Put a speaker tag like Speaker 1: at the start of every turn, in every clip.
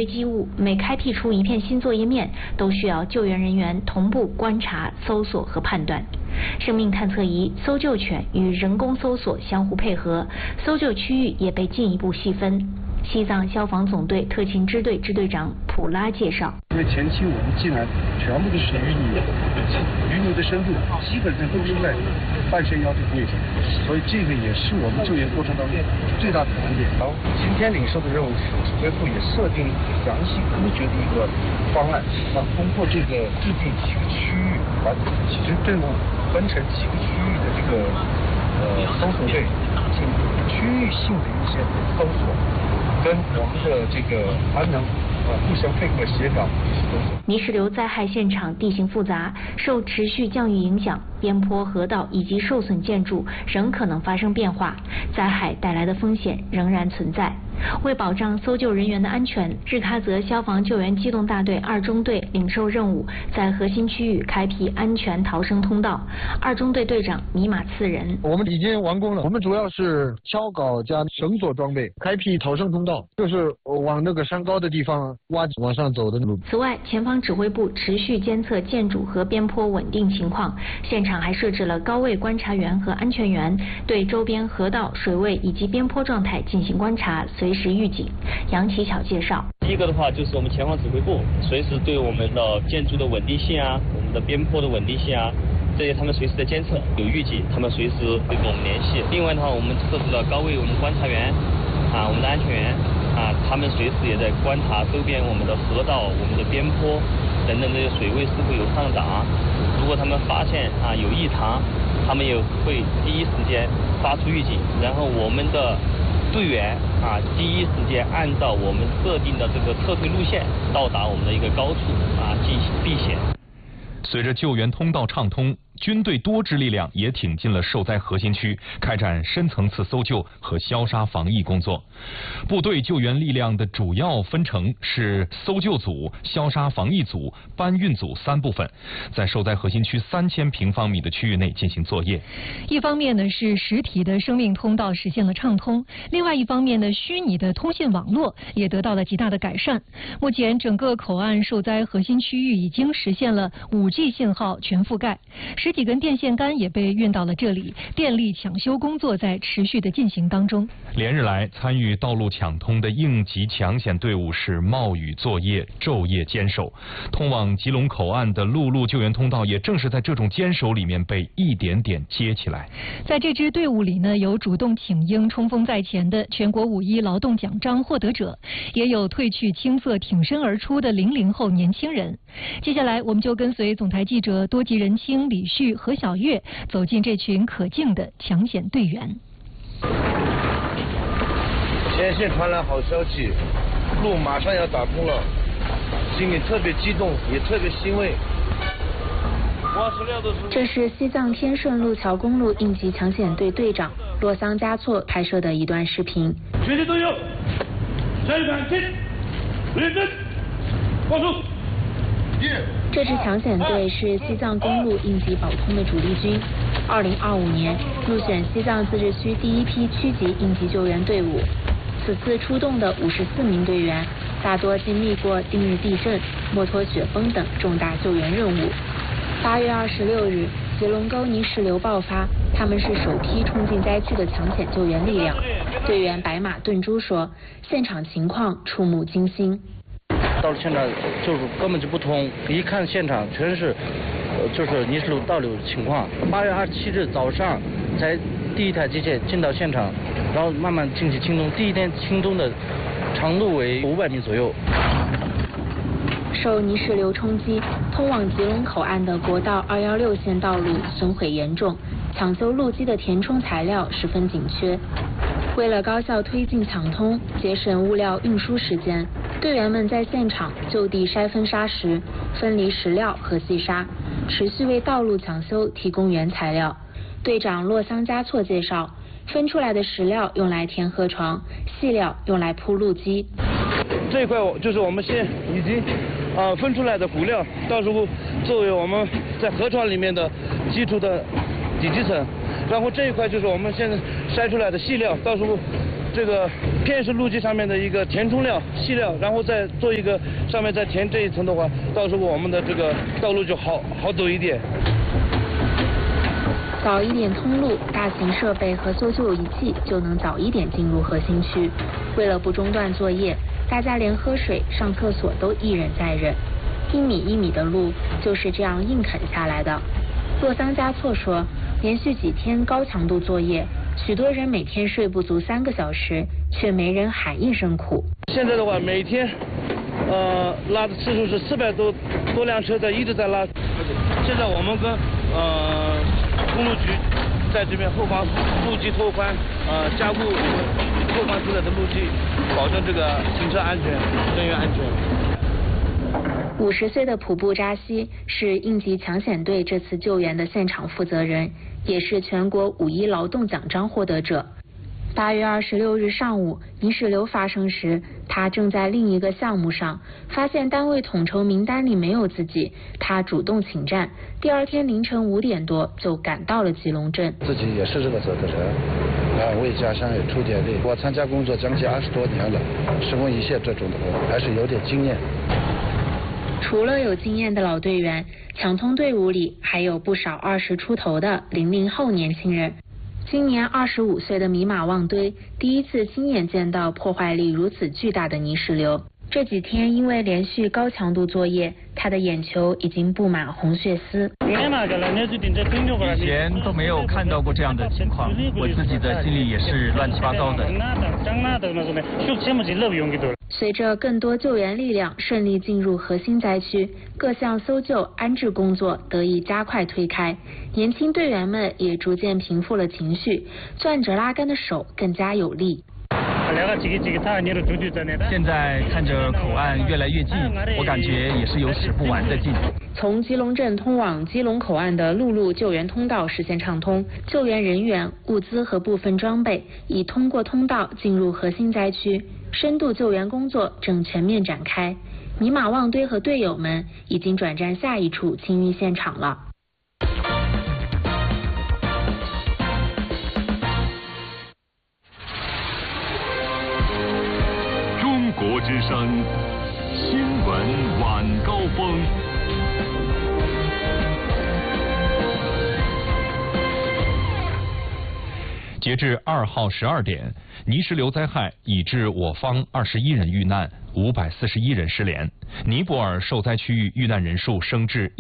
Speaker 1: 机务，每开辟出一片新作业面，都需要救援人员同步观察、搜索和判断。生命探测仪、搜救犬与人工搜索相互配合，搜救区域也被进一步细分。西藏消防总队特勤支队支队长普拉介绍，
Speaker 2: 因为前期我们进来全部都是鱼流的深度基本上都是在半山腰这个位置，所以这个也是我们救援过程当中最大的难点。然后今天领受的任务是指挥部也设定详细科学的一个方案，通过这个制定几个区域，把几支队伍分成几个区域的这个搜索队，进行区域性的一些搜索。跟我们的这个安能互相配合协调。
Speaker 1: 泥石流灾害现场地形复杂，受持续降雨影响，边坡、河道以及受损建筑仍可能发生变化，灾害带来的风险仍然存在。为保障搜救人员的安全，日喀则消防救援机动大队2中队领受任务，在核心区域开辟安全逃生通道。2中队队长尼玛次仁：
Speaker 3: 我们已经完工了，我们主要是锹镐加绳索装备，开辟逃生通道，就是往那个山高的地方往上走的路。
Speaker 1: 此外，前方指挥部持续监测建筑和边坡稳定情况，现场还设置了高位观察员和安全员，对周边河道、水位以及边坡状态进行观察，随时预警。杨启巧介绍，
Speaker 4: 第一个的话就是我们前方指挥部随时对我们的建筑的稳定性啊，我们的边坡的稳定性啊，这些他们随时在监测，有预警，他们随时会跟我们联系。另外的话，我们设置了高位我们观察员啊，我们的安全员啊，他们随时也在观察周边我们的河道、我们的边坡等等这些水位是否有上涨。如果他们发现有异常，他们也会第一时间发出预警，然后我们的队员第一时间按照我们设定的这个撤退路线到达我们的一个高处进行避险。
Speaker 5: 随着救援通道畅通，军队多支力量也挺进了受灾核心区，开展深层次搜救和消杀防疫工作。部队救援力量的主要分成是搜救组、消杀防疫组、搬运组3部分，在受灾核心区3000平方米的区域内进行作业。
Speaker 6: 一方面呢是实体的生命通道实现了畅通，另外一方面呢虚拟的通信网络也得到了极大的改善。目前整个口岸受灾核心区域已经实现了5G 信号全覆盖，实体根电线杆也被运到了这里，电力抢修工作在持续的进行当中。
Speaker 5: 连日来，参与道路抢通的应急抢险队伍是冒雨作业，昼夜坚守。通往吉隆口岸的陆路救援通道也正是在这种坚守里面被一点点接起来。
Speaker 6: 在这支队伍里呢，有主动挺英、冲锋在前的全国5·1劳动奖章获得者，也有褪去青涩、挺身而出的00后年轻人。接下来，我们就跟随总台记者多吉仁清、李旭、何小月走进这群可敬的抢险队员。
Speaker 7: 前线传来好消息，路马上要打通了，心里特别激动，也特别欣慰。
Speaker 1: 这是西藏天顺路桥公路应急抢险队队长洛桑嘉措拍摄的一段视频。
Speaker 8: 全体都有，下一站进，认真，报数。
Speaker 1: 这支抢险队是西藏公路应急保通的主力军。2025年入选西藏自治区第一批区级应急救援队伍。此次出动的54名队员，大多经历过定日地震、墨脱雪崩等重大救援任务。8月26日，吉隆沟泥石流爆发，他们是首批冲进灾区的抢险救援力量。队员白马顿珠说，现场情况触目惊心。
Speaker 7: 到了现场就是根本就不通，一看现场全是就是泥石流倒流情况。8月27日早上才第一台机械进到现场，然后慢慢进行清东。第一天清东的长度为500米左右。
Speaker 1: 受泥石流冲击，通往吉隆口岸的国道216线道路损毁严重，抢修路基的填充材料十分紧缺。为了高效推进抢通，节省物料运输时间，队员们在现场就地筛分砂石，分离石料和细沙，持续为道路抢修提供原材料。队长洛桑嘉措介绍，分出来的石料用来填河床，细料用来铺路基。
Speaker 7: 这一块就是我们现已经分出来的骨料，到时候作为我们在河床里面的基础的底基层。然后这一块就是我们现在筛出来的细料，到时候这个片式路基上面的一个填充料、细料，然后再做一个上面再填这一层的话，到时候我们的这个道路就好走一点。
Speaker 1: 早一点通路，大型设备和搜救仪器就能早一点进入核心区。为了不中断作业，大家连喝水、上厕所都一忍再忍。1米1米的路就是这样硬啃下来的。洛桑加措说，连续几天高强度作业，许多人每天睡不足3个小时，却没人喊一声苦。
Speaker 7: 现在的话，每天拉的次数是400多辆车一直在拉。现在我们跟公路局在这边后方路基拓宽，加固后方出来的路基，保证这个行车安全、人员安全。
Speaker 1: 50岁的普布扎西是应急抢险队这次救援的现场负责人，也是全国5·1劳动奖章获得者。8月26日上午，泥石流发生时，他正在另一个项目上，发现单位统筹名单里没有自己，他主动请战。第二天凌晨5点多就赶到了吉隆镇。
Speaker 2: 自己也是这个责任人，为家乡也出点力。我参加工作将近20多年了，施工一线这种的还是有点经验。
Speaker 1: 除了有经验的老队员，抢通队伍里还有不少20出头的00后年轻人。今年25岁的米马旺堆第一次亲眼见到破坏力如此巨大的泥石流。这几天因为连续高强度作业，他的眼球已经布满红血丝。
Speaker 9: 以前都没有看到过这样的情况，我自己的心里也是乱七八糟的。
Speaker 1: 随着更多救援力量顺利进入核心灾区，各项搜救安置工作得以加快推开，年轻队员们也逐渐平复了情绪，攥着拉杆的手更加有力。
Speaker 9: 现在看着口岸越来越近，我感觉也是有使不完的劲。
Speaker 1: 从吉隆镇通往基隆口岸的陆路救援通道实现畅通，救援人员、物资和部分装备已通过通道进入核心灾区，深度救援工作正全面展开。米马旺堆和队友们已经转战下一处清淤现场了。
Speaker 10: 中国之声新闻晚高峰。
Speaker 5: 截至2号12点，泥石流灾害已致我方21人遇难，541人失联。尼泊尔受灾区域遇难人数升至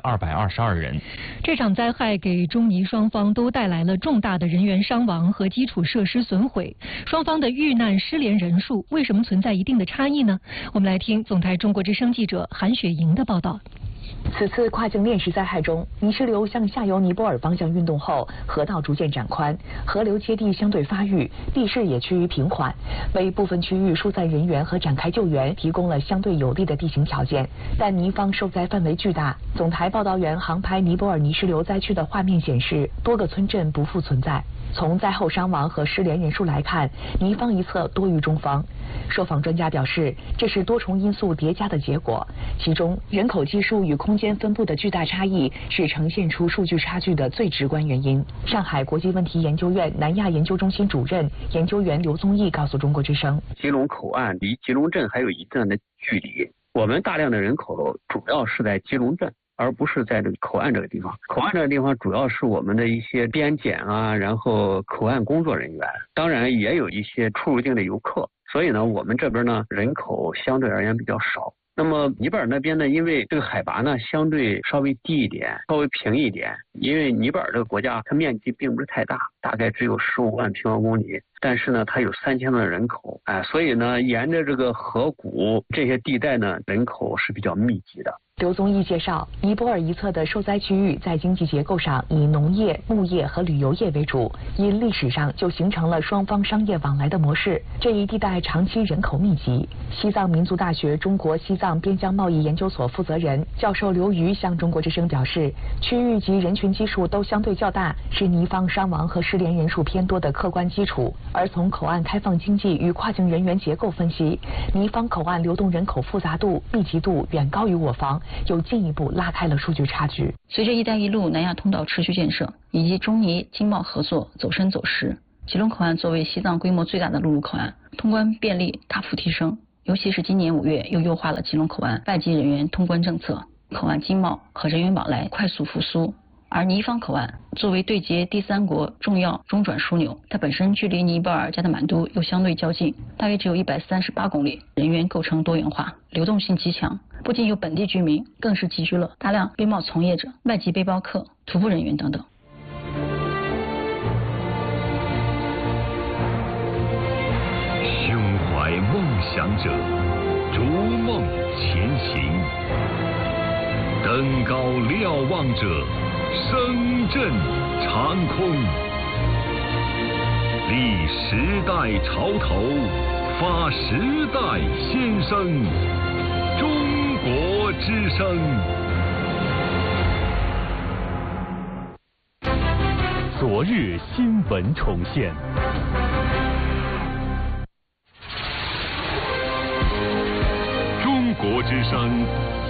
Speaker 5: 1222人。
Speaker 6: 这场灾害给中尼双方都带来了重大的人员伤亡和基础设施损毁。双方的遇难失联人数为什么存在一定的差异呢？我们来听总台中国之声记者韩雪莹的报道。
Speaker 11: 此次跨境链石灾害中，泥石流向下游尼泊尔方向运动后，河道逐渐展宽，河流接地相对发育，地势也趋于平缓，为部分区域疏散人员和展开救援提供了相对有利的地形条件。但尼方受灾范围巨大，总台报道员航拍尼泊尔泥石流灾区的画面显示，多个村镇不复存在。从灾后伤亡和失联人数来看，尼方一侧多于中方。受访专家表示，这是多重因素叠加的结果，其中人口基数与空间分布的巨大差异是呈现出数据差距的最直观原因。上海国际问题研究院南亚研究中心主任研究员刘宗义告诉中国之声，
Speaker 12: 吉隆口岸离吉隆镇还有一段的距离，我们大量的人口主要是在吉隆镇，而不是在这个口岸这个地方。口岸这个地方主要是我们的一些边检啊，然后口岸工作人员，当然也有一些出入境的游客。所以呢，我们这边呢人口相对而言比较少。那么尼泊尔那边呢，因为这个海拔呢相对稍微低一点，稍微平一点。因为尼泊尔这个国家它面积并不是太大，大概只有15万平方公里，但是呢它有3000万人口，所以呢沿着这个河谷这些地带呢人口是比较密集的。
Speaker 11: 刘宗义介绍，尼泊尔一侧的受灾区域在经济结构上以农业、牧业和旅游业为主，因历史上就形成了双方商业往来的模式。这一地带长期人口密集。西藏民族大学中国西藏边疆贸易研究所负责人教授刘瑜向中国之声表示，区域及人群基数都相对较大，是尼方伤亡和失联人数偏多的客观基础。而从口岸开放经济与跨境人员结构分析，尼方口岸流动人口复杂度、密集度远高于我方，又进一步拉开了数据差距。
Speaker 13: 随着“一带一路”南亚通道持续建设以及中尼经贸合作走深走实， 吉隆口岸作为西藏规模最大的陆路口岸，通关便利大幅提升。尤其是今年5月，又优化了吉隆口岸外籍人员通关政策，口岸经贸和人员往来快速复苏。而尼方口岸作为对接第三国重要中转枢纽，它本身距离尼泊尔加德满都又相对较近，大约只有138公里，人员构成多元化，流动性极强。不仅有本地居民，更是集聚了大量边贸从业者、外籍背包客、徒步人员等等。
Speaker 10: 胸怀梦想者，逐梦前行；登高瞭望者，声震长空。立时代潮头，发时代先声。中国之声。
Speaker 14: 昨日新闻重现。
Speaker 10: 中国之声